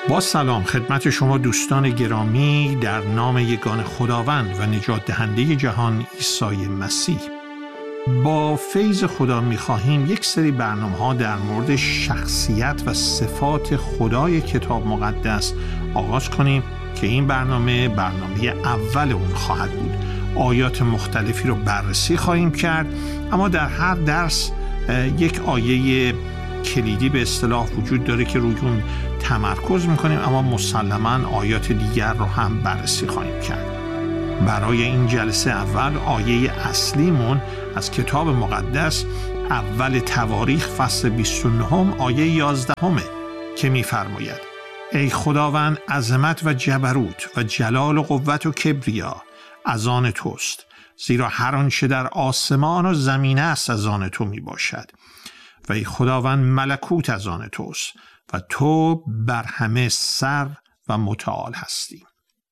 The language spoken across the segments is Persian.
با سلام خدمت شما دوستان گرامی در نام یگان خداوند و نجات دهنده جهان عیسی مسیح. با فیض خدا می‌خواهیم یک سری برنامه‌ها در مورد شخصیت و صفات خدای کتاب مقدس آغاز کنیم که این برنامه اول اون خواهد بود. آیات مختلفی رو بررسی خواهیم کرد، اما در هر درس یک آیه کلیدی به اصطلاح وجود داره که روی اون تمرکز میکنیم، اما مسلماً آیات دیگر رو هم بررسی خواهیم کرد. برای این جلسه اول آیه اصلیمون از کتاب مقدس اول تواریخ فصل 29 آیه 11 که میفرماید: ای خداوند، عظمت و جبروت و جلال و قوت و کبریا از آن توست، زیرا هر آنچه در آسمان و زمین است از آن تو می باشد. و ای خداوند، ملکوت از آن توست و تو بر همه سر و متعال هستی.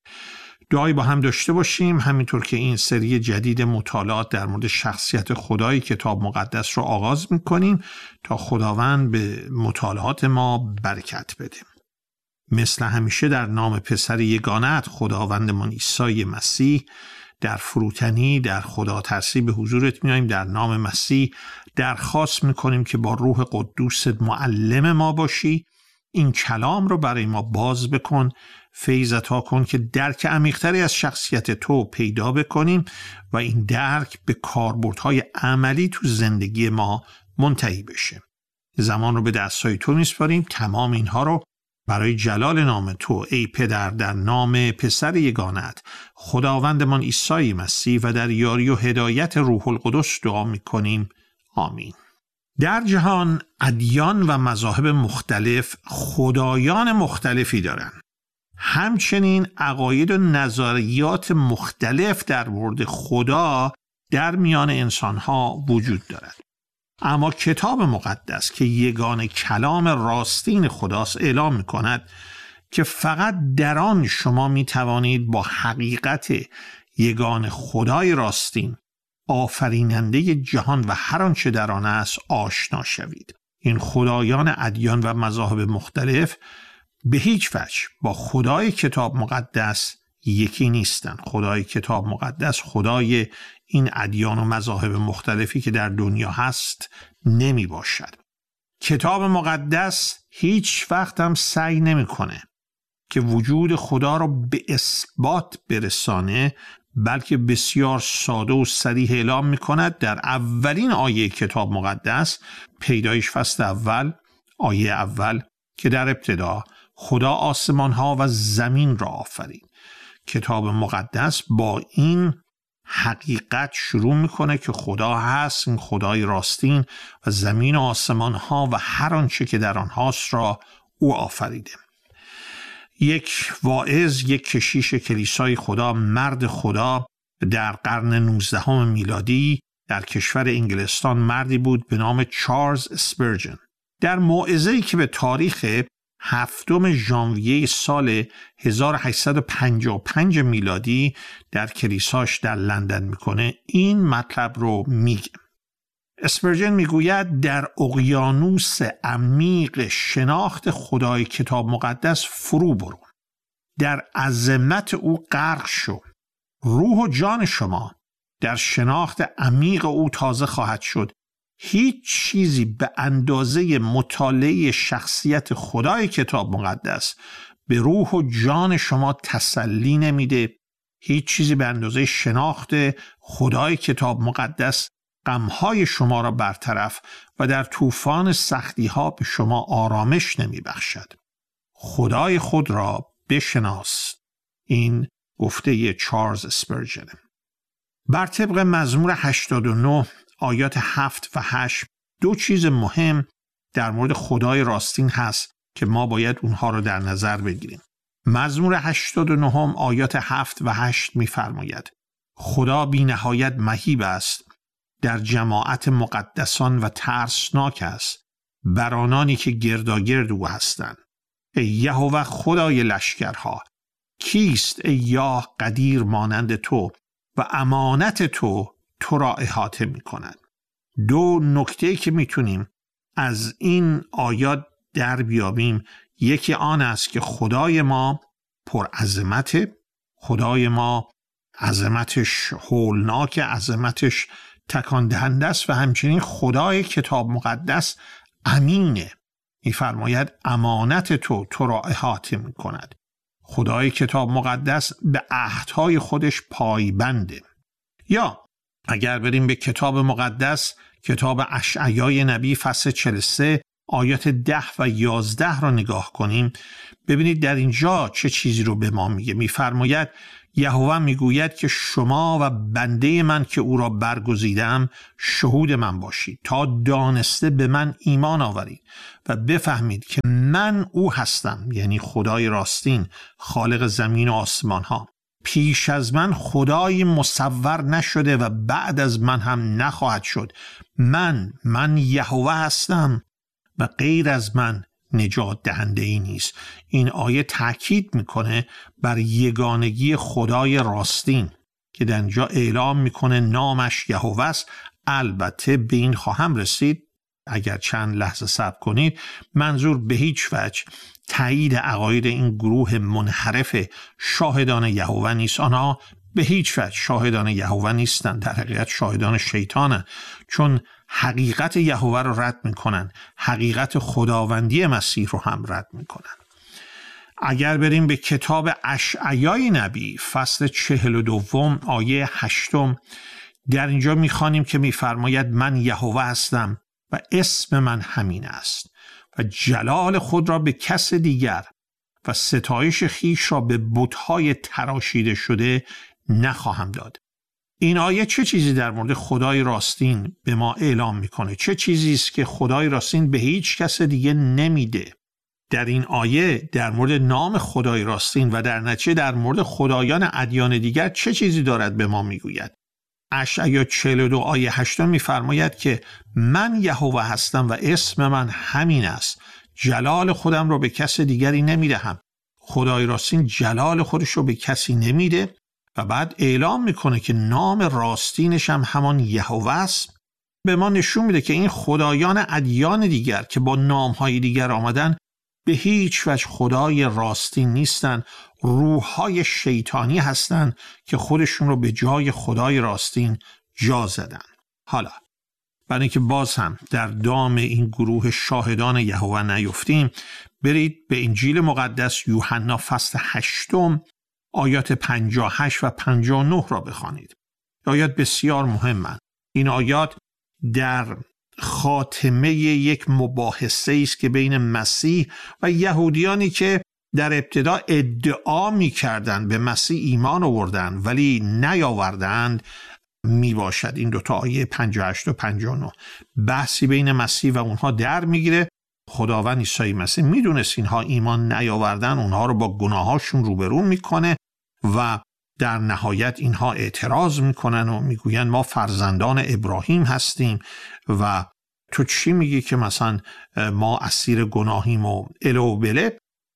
دعایی با هم داشته باشیم همینطور که این سری جدید مطالعات در مورد شخصیت خدای کتاب مقدس رو آغاز می‌کنیم تا خداوند به مطالعات ما برکت بده. مثل همیشه در نام پسر یگانه‌ات خداوندمان عیسی مسیح در فروتنی در خدا ترسی به حضورت میاییم. در نام مسیح درخواست میکنیم که با روح قدوست معلم ما باشی، این کلام رو برای ما باز بکن، فیض عطا کن که درک عمیق‌تری از شخصیت تو پیدا بکنیم و این درک به کاربردهای عملی تو زندگی ما منتهی بشه. زمان رو به دستای تو میسپاریم، تمام اینها رو برای جلال نام تو ای پدر، در نام پسر یگانه‌ات خداوندمان عیسی مسیح و در یاری و هدایت روح القدس دعا میکنیم. آمین. در جهان ادیان و مذاهب مختلف خدایان مختلفی دارند. همچنین عقاید و نظریات مختلف در مورد خدا در میان انسانها وجود دارد. اما کتاب مقدس که یگان کلام راستین خداست اعلام می‌کند که فقط در آن شما می‌توانید با حقیقت یگان خدای راستین، آفریننده جهان و هر آنچه در آن است آشنا شوید. این خدایان ادیان و مذاهب مختلف به هیچ وجه با خدای کتاب مقدس یکی نیستند. خدای کتاب مقدس خدای این ادیان و مذاهب مختلفی که در دنیا هست نمی باشد. کتاب مقدس هیچ وقت هم سعی نمی کنه که وجود خدا را به اثبات برسانه، بلکه بسیار ساده و صریح اعلام می کند. در اولین آیه کتاب مقدس، پیدایش فصل اول آیه اول، که در ابتدا خدا آسمان ها و زمین را آفرید. کتاب مقدس با این حقیقت شروع میکنه که خدا هست، این خدای راستین و زمین و آسمان ها و هر آنچه که در آنهاست را او آفریده. یک واعظ، یک کشیش کلیسای خدا، مرد خدا در قرن 19 میلادی در کشور انگلستان مردی بود به نام چارلز اسپرجن. در موعظه‌ای که به تاریخ 7 ژانویه سال 1855 میلادی در کلیساش در لندن میکنه، این مطلب رو میگه. اسپرجن میگوید در اقیانوس عمیق شناخت خدای کتاب مقدس فرو برو، در عظمت او غرق شو. روح و جان شما در شناخت عمیق او تازه خواهد شد. هیچ چیزی به اندازه مطالعه شخصیت خدای کتاب مقدس به روح و جان شما تسلی نمیده. هیچ چیزی به اندازه شناخت خدای کتاب مقدس غمهای شما را برطرف و در طوفان سختی ها به شما آرامش نمی بخشد. خدای خود را بشناس. این گفته چارلز اسپرجن. بر طبق مزمور 89 آیات 7 و 8 دو چیز مهم در مورد خدای راستین هست که ما باید اونها رو در نظر بگیریم. مزمور 89 آیات 7 و 8 می‌فرماید: خدا بی نهایت مهیب است، در جماعت مقدسان و ترسناک است بر آنانی که گرداگرد او هستند. ای یهوه خدای لشکرها، کیست ای یاه قدیر مانند تو و امانت تو را احاطه می کند. دو نکته که میتونیم از این آیات در بیابیم، یکی آن است که خدای ما پرعظمته، خدای ما عظمتش هولناک، عظمتش تکان دهنده است و همچنین خدای کتاب مقدس امینه. می‌فرماید امانت تو را احاطه می‌کند. خدای کتاب مقدس به عهدهای خودش پایبنده. یا اگر بریم به کتاب مقدس، کتاب اشعیای نبی فصل 43 آیات 10 و 11 را نگاه کنیم، ببینید در اینجا چه چیزی رو به ما میگه. می‌فرماید یهوه میگوید که شما و بنده من که او را برگزیدم شهود من باشید تا دانسته به من ایمان آورید و بفهمید که من او هستم، یعنی خدای راستین، خالق زمین و آسمان ها. پیش از من خدای مصور نشده و بعد از من هم نخواهد شد. من یهوه هستم و غیر از من نجات دهنده ای نیست. این آیه تاکید میکنه بر یگانگی خدای راستین که در اینجا اعلام میکنه نامش یهوه است. البته به این خواهم رسید، اگر چند لحظه صبر کنید. منظور به هیچ وجه تایید عقاید این گروه منحرف شاهدان یهوه نیست. آنها به هیچ وجه شاهدان یهوه نیستند، در حقیقت شاهدان شیطانند، چون حقیقت یهوه رو رد میکنن، حقیقت خداوندی مسیح رو هم رد میکنن. اگر بریم به کتاب اشعیای نبی فصل 42 آیه 8، در اینجا میخوانیم که میفرماید من یهوه هستم و اسم من همین است و جلال خود را به کس دیگر و ستایش خیش را به بت‌های تراشیده شده نخواهم داد. این آیه چه چیزی در مورد خدای راستین به ما اعلام میکنه؟ چه چیزی است که خدای راستین به هیچ کس دیگه نمیده؟ در این آیه در مورد نام خدای راستین و در نتیجه در مورد خدایان ادیان دیگر چه چیزی دارد به ما میگوید؟ اشعیا 42 آیه 8 میفرماید که من یهوه هستم و اسم من همین است، جلال خودم رو به کس دیگری نمیدهم. خدای راستین جلال خودش رو به کسی نمیده و بعد اعلام میکنه که نام راستینش هم همان یهوه است. به ما نشون میده که این خدایان ادیان دیگر که با نامهای دیگر آمدن به هیچ وجه خدای راستین نیستن، روحهای شیطانی هستن که خودشون رو به جای خدای راستین جا زدن. حالا برای اینکه باز هم در دام این گروه شاهدان یهوه نیفتیم، برید به انجیل مقدس یوحنا فصل 8 آیات 58 و 59 را بخوانید. آیات بسیار مهمند. این آیات در خاتمه یک مباحثه است که بین مسیح و یهودیانی که در ابتدا ادعا می‌کردند به مسیح ایمان آوردند ولی نیاوردند می باشد. این دوتا آیه 58 و 59 بحثی بین مسیح و اونها در میگیره. خداوند عیسی مسیح میدونست اینها ایمان نیاوردن، اونها رو با گناهاشون روبرو میکنه و در نهایت اینها اعتراض میکنن و میگوین ما فرزندان ابراهیم هستیم و تو چی میگی که مثلا ما اسیر گناهیم و اله و بله.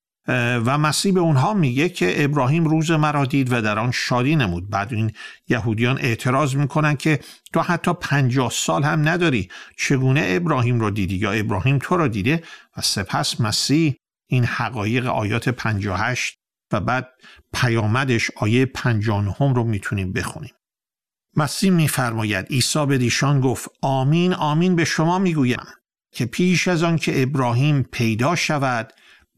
و مسیح به اونها میگه که ابراهیم روز مرا دید و در آن شادی نمود. بعد این یهودیان اعتراض میکنن که تو حتی 50 سال هم نداری، چگونه ابراهیم رو دیدی یا ابراهیم تو رو دیده؟ و سپس مسیح این حقایق آیات 58 و بعد پیامدش آیه 59 رو میتونیم بخونیم. مسیح میفرماید عیسی به ایشان گفت آمین آمین به شما میگویم که پیش از آن که ابراهیم پیدا شود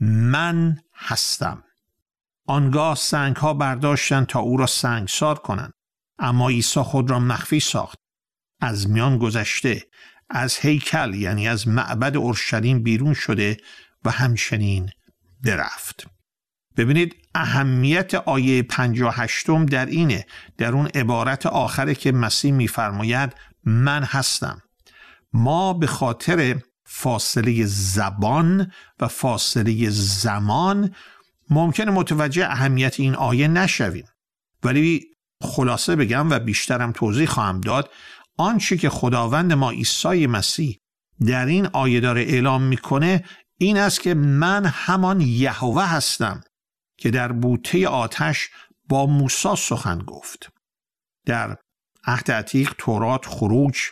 من هستم. آنگاه سنگ ها برداشتند تا او را سنگسار کنند، اما عیسی خود را مخفی ساخت، از میان گذشته، از هیکل یعنی از معبد اورشلیم بیرون شده و همچنین برفت. ببینید اهمیت آیه 58 در اینه، در اون عبارت آخره که مسیح میفرماید من هستم. ما به خاطر فاصله زبان و فاصله زمان ممکنه متوجه اهمیت این آیه نشویم، ولی خلاصه بگم و بیشترم توضیح خواهم داد، آنچه که خداوند ما عیسی مسیح در این آیه داره اعلام میکنه این است که من همان یهوه هستم که در بوته آتش با موسی سخن گفت. در عهد عتیق تورات، خروج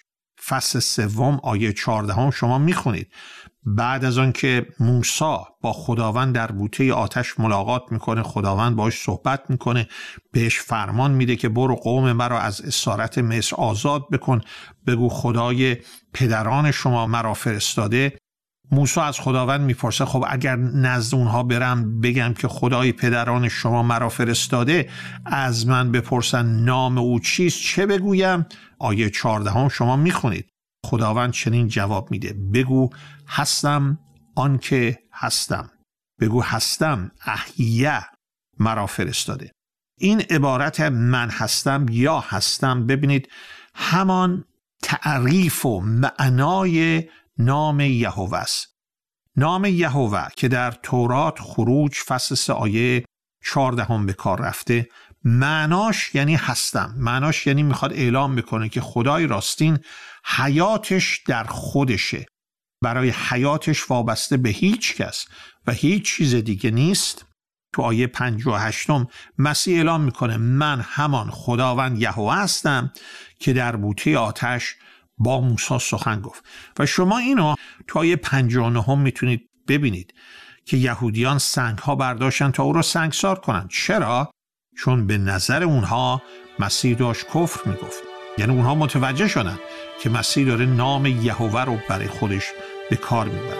فصل 3 آیه 14 شما میخونید بعد از آن که موسی با خداوند در بوته آتش ملاقات میکنه، خداوند باهاش صحبت میکنه، بهش فرمان میده که برو قوم مرا از اسارت مصر آزاد بکن، بگو خدای پدران شما مرا فرستاده. موسی از خداوند میپرسه خب اگر نزد اونها برم بگم که خدای پدران شما مرا فرستاده، از من بپرسن نام او چیست، چه بگویم؟ آیه 14 شما میخونید خداوند چنین جواب میده، بگو هستم آنکه هستم، بگو هستم احیه مرا فرستاده. این عبارت من هستم یا هستم، ببینید همان تعریف و معنای نام یهوه است. نام یهوه که در تورات خروج فصل 3 آیه 14 به کار رفته، معناش یعنی هستم، معناش یعنی میخواد اعلام بکنه که خدای راستین حیاتش در خودشه، برای حیاتش وابسته به هیچ کس و هیچ چیز دیگه نیست. تو آیه 58 مسیح اعلام میکنه من همان خداوند یهوه هستم که در بوته آتش با موسی سخن گفت. و شما اینو تو آیه 59 میتونید ببینید که یهودیان سنگ ها برداشتن تا او را سنگسار کنند. چرا؟ چون به نظر اونها مسیح داشت کفر میگفت. یعنی اونها متوجه شدن که مسیح داره نام یهوه رو برای خودش به کار میبره.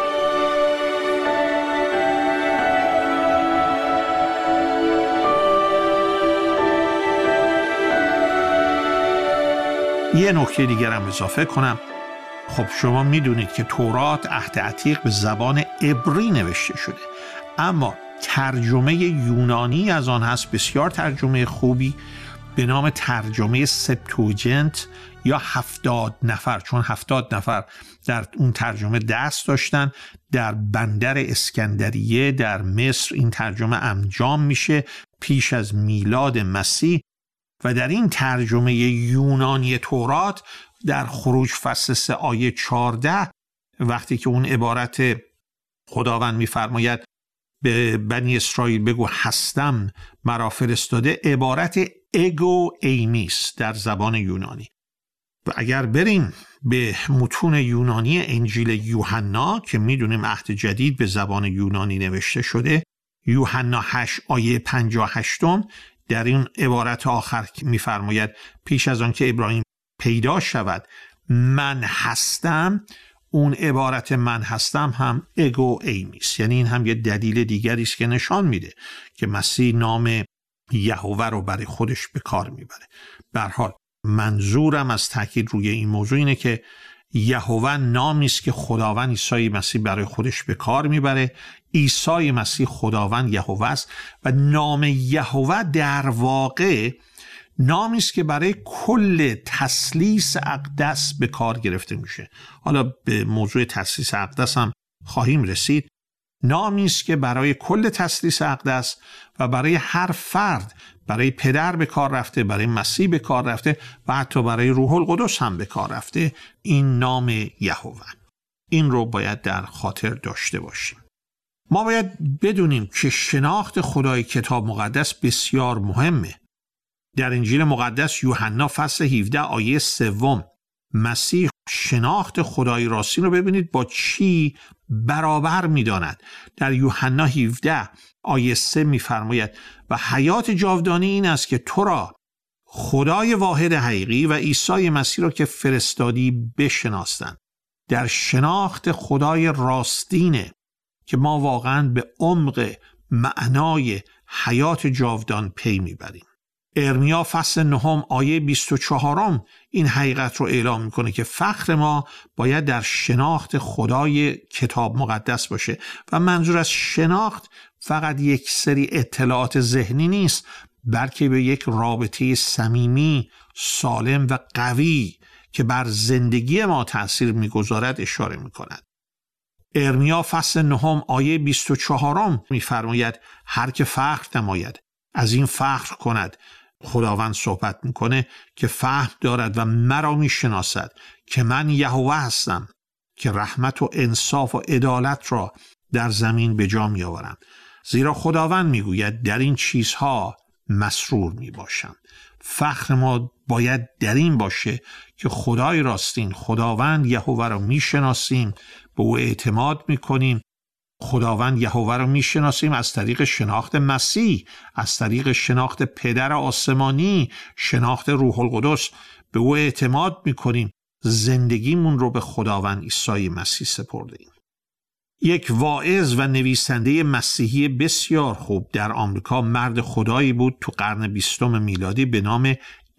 یه نکته دیگر هم اضافه کنم. خب شما میدونید که تورات عهد عتیق به زبان عبری نوشته شده، اما ترجمه یونانی از آن هست، بسیار ترجمه خوبی، به نام ترجمه سپتوجنت یا 70 نفر، چون 70 نفر در اون ترجمه دست داشتن. در بندر اسکندریه در مصر این ترجمه انجام میشه پیش از میلاد مسیح و در این ترجمه یونانی تورات در خروج فصل 3 آیه 14 وقتی که اون عبارت خداوند میفرماید به بنی اسرائیل بگو هستم مرا فرستاده، عبارت اگو ایمیس در زبان یونانی. و اگر بریم به متون یونانی انجیل یوحنا که میدونیم عهد جدید به زبان یونانی نوشته شده، یوحنا 8 آیه 58 در این عبارت آخر میفرماید پیش از آن که ابراهیم پیدا شود من هستم، اون عبارت من هستم هم اگو ایمیس، یعنی این هم یه دلیل دیگری است که نشان میده که مسیح نام یهوه رو برای خودش به کار میبره. به هر حال منظورم از تاکید روی این موضوع اینه که یهوه نامی است که خداوند عیسی مسیح برای خودش به کار میبره. عیسی مسیح خداوند یهوه است و نام یهوه در واقع نامی است که برای کل تثلیث اقدس به کار گرفته میشه. حالا به موضوع تثلیث اقدس هم خواهیم رسید. نامی است که برای کل تثلیث اقدس و برای هر فرد، برای پدر به کار رفته، برای مسیح به کار رفته و حتی برای روح القدس هم به کار رفته. این نام یهوه، این رو باید در خاطر داشته باشیم. ما باید بدونیم که شناخت خدای کتاب مقدس بسیار مهمه. در انجیل مقدس یوحنا فصل 17 آیه 3 مسیح شناخت خدای راستین رو ببینید با چی برابر می‌داند. در یوحنا 17 آیه 3 می‌فرماید و حیات جاودانی این است که تو را خدای واحد حقیقی و عیسی مسیح را که فرستادی بشناسند. در شناخت خدای راستینه که ما واقعاً به عمق معنای حیات جاودان پی میبریم. ارمیا فصل 9 آیه 24 این حقیقت رو اعلام میکنه که فخر ما باید در شناخت خدای کتاب مقدس باشه و منظور از شناخت فقط یک سری اطلاعات ذهنی نیست، بلکه به یک رابطه صمیمی، سالم و قوی که بر زندگی ما تأثیر میگذارد اشاره میکند. ارمیا فصل 9 آیه 24 میفرماید هر که فخر نماید از این فخر کند. خداوند صحبت میکنه که فهم دارد و مرا میشناسد که من یهوه هستم که رحمت و انصاف و عدالت را در زمین به جا میآورم. زیرا خداوند میگوید در این چیزها مسرور میباشم. فخر ما باید در این باشه که خدای راستین، خداوند یهوه را میشناسیم، به او اعتماد میکنیم. خداوند یهوه را میشناسیم از طریق شناخت مسیح، از طریق شناخت پدر آسمانی، شناخت روح القدس. به او اعتماد میکنیم، زندگیمون رو به خداوند عیسی مسیح سپرده ایم. یک واعظ و نویسنده مسیحی بسیار خوب در آمریکا، مرد خدایی بود تو قرن 20 میلادی به نام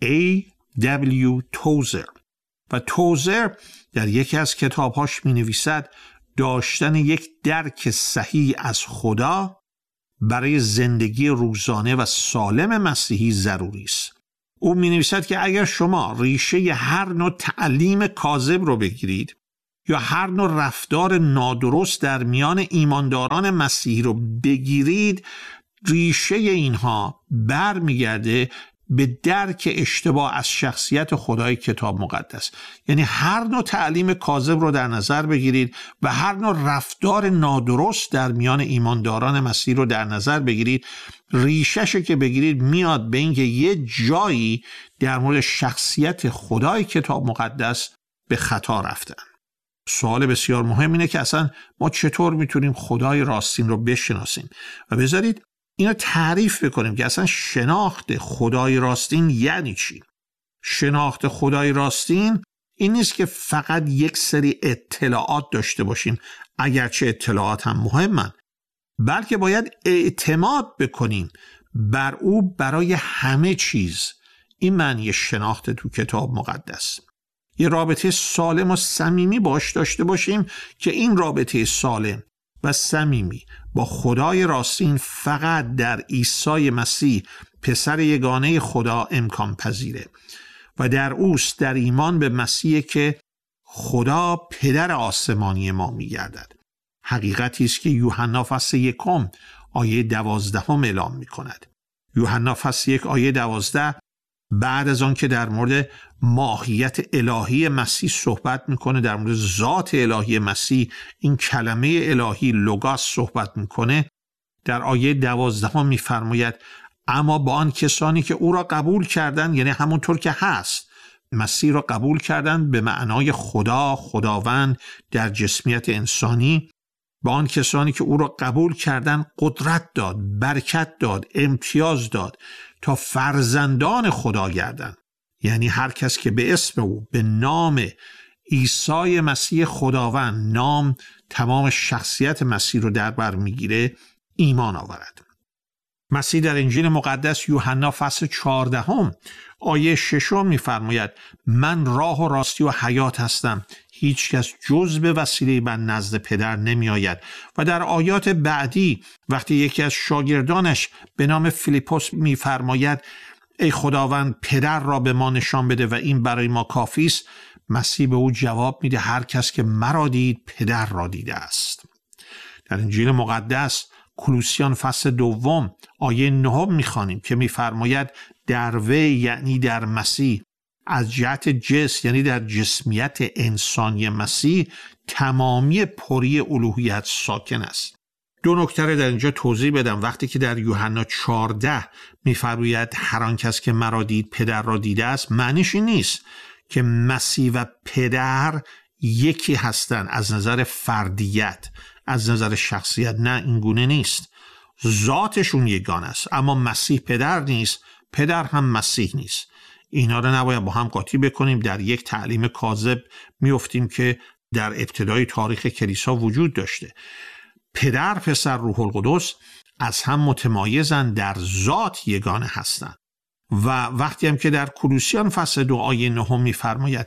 A.W. توزر. و توزر در یکی از کتابهاش می نویسد داشتن یک درک صحیح از خدا برای زندگی روزانه و سالم مسیحی ضروری است. او می نویسد که اگر شما ریشه هر نوع تعلیم کاذب رو بگیرید یا هر نوع رفتار نادرست در میان ایمانداران مسیحی رو بگیرید، ریشه اینها برمیگرده به درک اشتباه از شخصیت خدای کتاب مقدس. یعنی هر نوع تعلیم کاذب رو در نظر بگیرید و هر نوع رفتار نادرست در میان ایمانداران مسیحی رو در نظر بگیرید، ریشه‌ش که بگیرید میاد به اینکه یه جایی در مورد شخصیت خدای کتاب مقدس به خطا رفتن. سوال بسیار مهم اینه که اصلا ما چطور میتونیم خدای راستین رو بشناسیم و بذارید اینو تعریف بکنیم که اصلا شناخت خدای راستین یعنی چی. شناخت خدای راستین این نیست که فقط یک سری اطلاعات داشته باشیم، اگرچه اطلاعات هم مهمن، بلکه باید اعتماد بکنیم بر او برای همه چیز. این معنی شناخت تو کتاب مقدس. یه رابطه سالم و صمیمی باش داشته باشیم که این رابطه سالم و صمیمی با خدای راستین فقط در عیسی مسیح پسر یگانه خدا امکان پذیره و در اوست، در ایمان به مسیح که خدا پدر آسمانی ما می‌گردد. حقیقتی است که یوحنا فصل 1 آیه 12 اعلام می‌کند. یوحنا فصل 1 آیه 12 بعد از آن که در مورد ماهیت الهی مسیح صحبت میکنه، در مورد ذات الهی مسیح، این کلمه الهی لوگاس صحبت میکنه، در آیه 12 میفرماید اما با آن کسانی که او را قبول کردند، یعنی همونطور که هست مسیح را قبول کردند به معنای خدا، خداوند در جسمیت انسانی، با آن کسانی که او را قبول کردند قدرت داد، برکت داد، امتیاز داد تا فرزندان خدا گردند. یعنی هر کس که به اسم او، به نام عیسی مسیح خداوند، نام تمام شخصیت مسیح رو در بر میگیره، ایمان آورد. مسیح در انجیل مقدس یوحنا فصل 14 آیه 6 میفرماید من راه و راستی و حیات هستم، هیچ کس جز به وسیله من نزد پدر نمی آید. و در آیات بعدی وقتی یکی از شاگردانش به نام فیلیپوس میفرماید ای خداوند پدر را به ما نشان بده و این برای ما کافی است، مسیح به او جواب میده هر کس که مرا دید پدر را دیده است. در انجیل مقدس کولوسیان فصل 2 آیه 9 میخوانیم که میفرماید در وی، یعنی در مسیح، از جهت جسم، یعنی در جسمیت انسانی مسیح، تمامی پری الوهیت ساکن است. دو نکته در اینجا توضیح بدم. وقتی که در یوحنا 14 میفرماید هر آن کس که مرا دید پدر را دیده است، معنیش این نیست که مسیح و پدر یکی هستند از نظر فردیت، از نظر شخصیت. نه، این گونه نیست. ذاتشون یگانه است، اما مسیح پدر نیست، پدر هم مسیح نیست. اینا رو نباید با هم قاطی بکنیم. در یک تعلیم کاذب میافتیم که در ابتدای تاریخ کلیسا وجود داشته. پدر، پسر، روح القدس از هم متمایزن، در ذات یگانه هستند. و وقتی هم که در کولوسیان فصل 2 آیه 9 میفرماید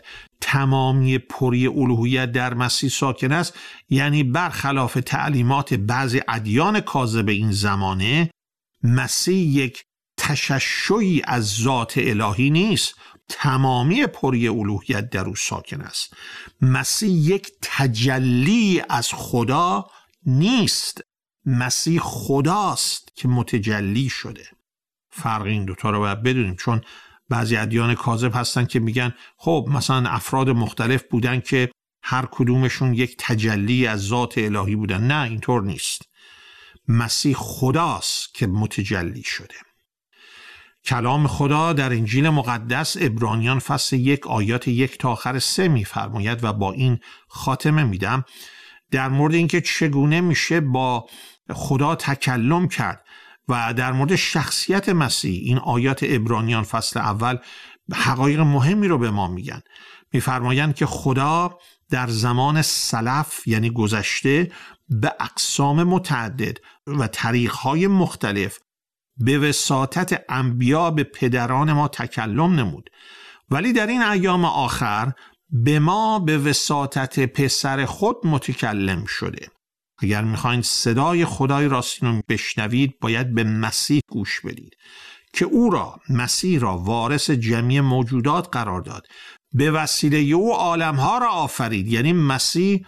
تمامی پری الوهیت در مسیح ساکن است، یعنی برخلاف تعلیمات بعضی ادیان کاذب این زمانه، مسیح یک تششعی از ذات الهی نیست، تمامی پری الوهیت در او ساکن است. مسیح یک تجلی از خدا نیست، مسیح خداست که متجلی شده. فرق این دوتا رو باید بدونیم، چون بعضی ادیان کاذب هستن که میگن خب مثلا افراد مختلف بودن که هر کدومشون یک تجلی از ذات الهی بودن. نه، اینطور نیست. مسیح خداست که متجلی شده. کلام خدا در انجیل مقدس عبرانیان فصل 1 آیات 1 تا آخر 3 می‌فرماید و با این خاتمه میدم در مورد اینکه چگونه میشه با خدا تکلم کرد و در مورد شخصیت مسیح. این آیات عبرانیان فصل اول حقایق مهمی رو به ما میگن. میفرمایند که خدا در زمان سلف یعنی گذشته به اقسام متعدد و طریق‌های مختلف به وساطت انبیا به پدران ما تکلم نمود، ولی در این ایام آخر به ما به وساطت پسر خود متکلم شده. اگر میخواین صدای خدای راستین رو بشنوید باید به مسیح گوش بدید که او را، مسیح را وارث جمعی موجودات قرار داد، به وسیله او عالمها را آفرید. یعنی مسیح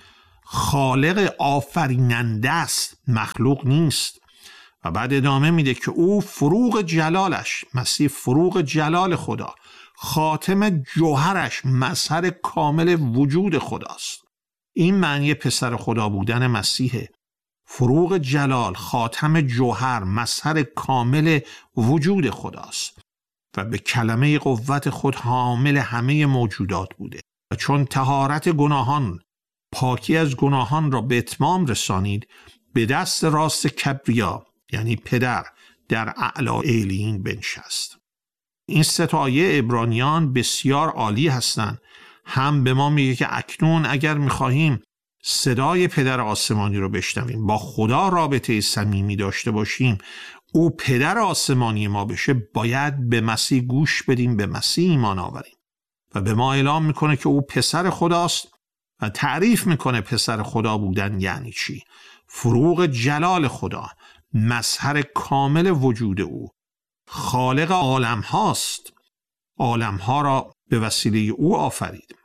خالق آفریننده است، مخلوق نیست. و بعد ادامه میده که او فروغ جلالش، مسیح فروغ جلال خدا، خاتم جوهرش، مظهر کامل وجود خداست. این معنی پسر خدا بودن مسیحه. فروغ جلال، خاتم جوهر، مظهر کامل وجود خداست و به کلمه قوت خود حامل همه موجودات بوده و چون طهارت گناهان، پاکی از گناهان را به اتمام رسانید، به دست راست کبریا یعنی پدر در اعلی علیین بنشست. این سه تا آیه عبرانیان بسیار عالی هستند. هم به ما میگه که اکنون اگر میخواهیم صدای پدر آسمانی رو بشنویم، با خدا رابطه صمیمی داشته باشیم، او پدر آسمانی ما بشه، باید به مسیح گوش بدیم، به مسیح ایمان آوریم. و به ما اعلام میکنه که او پسر خداست و تعریف میکنه پسر خدا بودن یعنی چی. فروغ جلال خدا، مظهر کامل وجود او، خالق عالم هاست، عالم ها را به وسیله او آفرید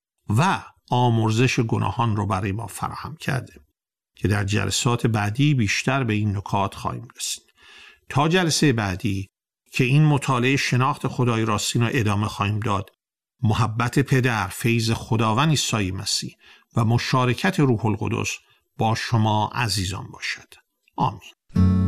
و آمرزش گناهان رو برای ما فراهم کرده که در جلسات بعدی بیشتر به این نکات خواهیم رسید. تا جلسه بعدی که این مطالعه شناخت خدای راستین رو ادامه خواهیم داد، محبت پدر، فیض خداوند عیسی مسیح و مشارکت روح القدس با شما عزیزان باشد. آمین.